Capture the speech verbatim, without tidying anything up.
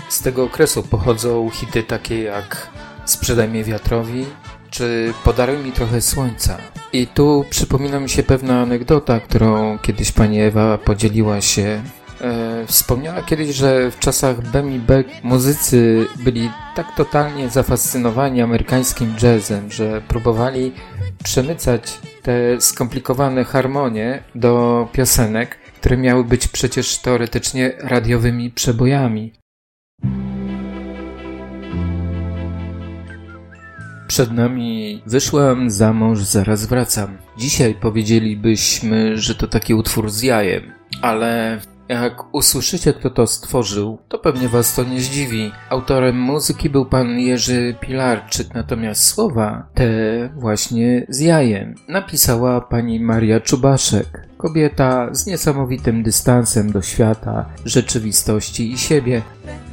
Z tego okresu pochodzą hity takie jak Sprzedaj mnie wiatrowi czy Podaruj mi trochę słońca. I tu przypomina mi się pewna anegdota, którą kiedyś pani Ewa podzieliła się. E, wspomniała kiedyś, że w czasach Bemi Beck muzycy byli tak totalnie zafascynowani amerykańskim jazzem, że próbowali przemycać te skomplikowane harmonie do piosenek, które miały być przecież teoretycznie radiowymi przebojami. Przed nami Wyszłam za mąż, zaraz wracam. Dzisiaj powiedzielibyśmy, że to taki utwór z jajem, ale jak usłyszycie, kto to stworzył, to pewnie was to nie zdziwi. Autorem muzyki był pan Jerzy Pilarczyk, natomiast słowa te właśnie z jajem napisała pani Maria Czubaszek. Kobieta z niesamowitym dystansem do świata, rzeczywistości i siebie.